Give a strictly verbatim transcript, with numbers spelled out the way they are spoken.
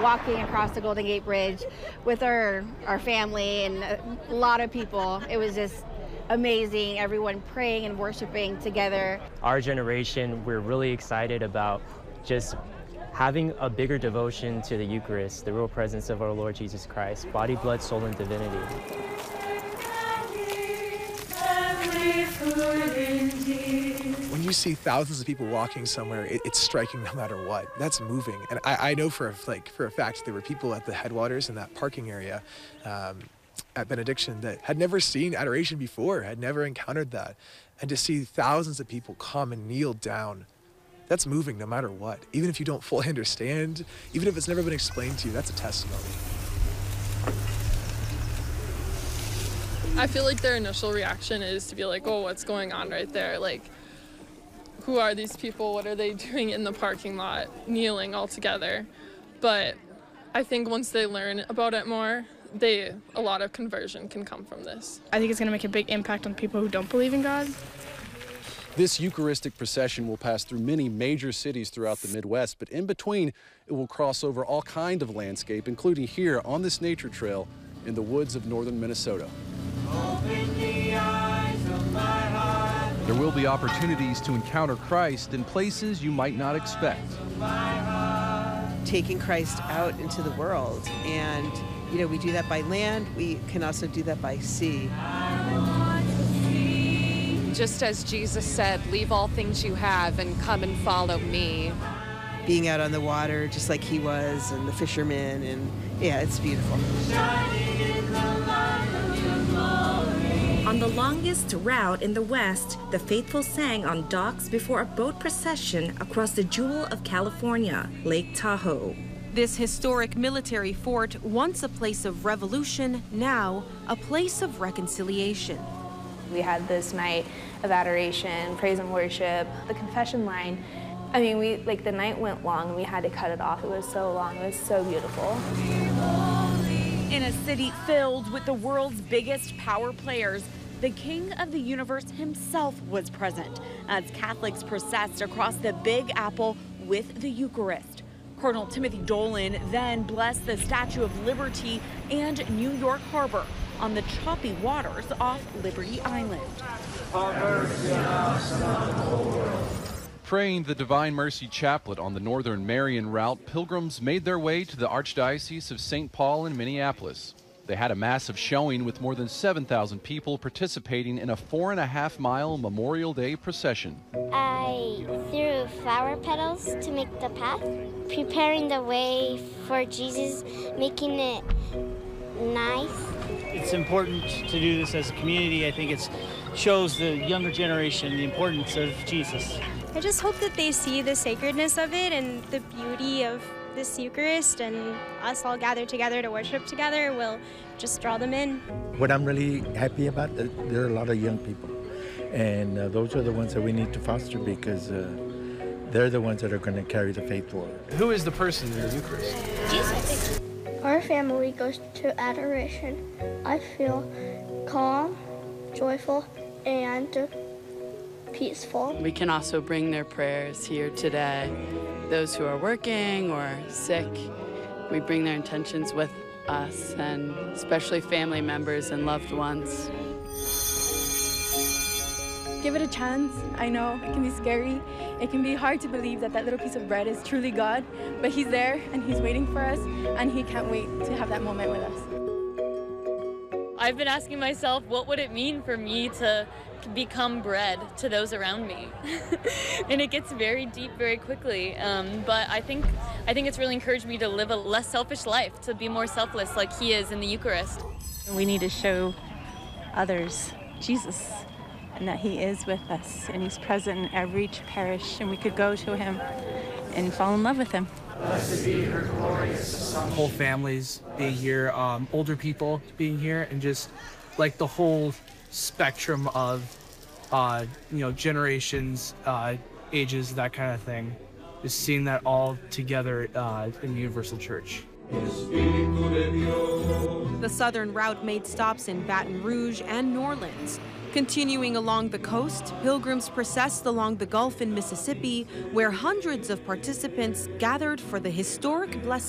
walking across the Golden Gate Bridge with our, our family and a lot of people. It was just amazing, everyone praying and worshiping together. Our generation, we're really excited about just having a bigger devotion to the Eucharist, the real presence of our Lord Jesus Christ, body, blood, soul, and divinity. When you see thousands of people walking somewhere, it, it's striking no matter what. That's moving. And I, I know for a, like, for a fact there were people at the headwaters in that parking area um, at Benediction that had never seen adoration before, had never encountered that. And to see thousands of people come and kneel down, that's moving no matter what. Even if you don't fully understand, even if it's never been explained to you, that's a testimony. I feel like their initial reaction is to be like, oh, what's going on right there? Like, who are these people? What are they doing in the parking lot, kneeling all together? But I think once they learn about it more, they a lot of conversion can come from this. I think it's going to make a big impact on people who don't believe in God. This Eucharistic procession will pass through many major cities throughout the Midwest, but in between, it will cross over all kinds of landscape, including here on this nature trail in the woods of northern Minnesota. Open the eyes of my heart. There will be opportunities to encounter Christ in places you might not expect. Taking Christ out into the world, and you know, we do that by land, we can also do that by sea. Just as Jesus said, leave all things you have and come and follow me. Being out on the water just like he was, and the fishermen, and yeah, it's beautiful. On the longest route in the West, the faithful sang on docks before a boat procession across the Jewel of California, Lake Tahoe. This historic military fort, once a place of revolution, now a place of reconciliation. We had this night of adoration, praise and worship, the confession line. I mean, we like the night went long and we had to cut it off. It was so long, it was so beautiful. In a city filled with the world's biggest power players, the King of the Universe himself was present as Catholics processed across the Big Apple with the Eucharist. Cardinal Timothy Dolan then blessed the Statue of Liberty and New York Harbor on the choppy waters off Liberty Island. Praying the Divine Mercy Chaplet on the Northern Marian route, pilgrims made their way to the Archdiocese of Saint Paul in Minneapolis. They had a massive showing with more than seven thousand people participating in a four and a half mile Memorial Day procession. I threw flower petals to make the path, preparing the way for Jesus, making it nice. It's important to do this as a community. I think it shows the younger generation the importance of Jesus. I just hope that they see the sacredness of it and the beauty of this Eucharist, and us all gathered together to worship together will just draw them in. What I'm really happy about, uh, there are a lot of young people, and uh, those are the ones that we need to foster, because uh, they're the ones that are going to carry the faith forward. Who is the person in the Eucharist? Jesus. Our family goes to adoration. I feel calm, joyful, and peaceful. We can also bring their prayers here today. Those who are working or sick, we bring their intentions with us, and especially family members and loved ones. Give it a chance. I know it can be scary. It can be hard to believe that that little piece of bread is truly God, but he's there and he's waiting for us, and he can't wait to have that moment with us. I've been asking myself, what would it mean for me to become bread to those around me? And it gets very deep very quickly. Um, but I think I think it's really encouraged me to live a less selfish life, to be more selfless like he is in the Eucharist. We need to show others Jesus, and that he is with us, and he's present in every parish, and we could go to him and fall in love with him. Blessed be her glorious Son. Whole families being here, um, older people being here, and just like the whole spectrum of, uh, you know, generations, uh, ages, that kind of thing. Just seeing that all together uh, in the Universal Church. The southern route made stops in Baton Rouge and New Orleans. Continuing along the coast, pilgrims processed along the Gulf in Mississippi, where hundreds of participants gathered for the historic blessing.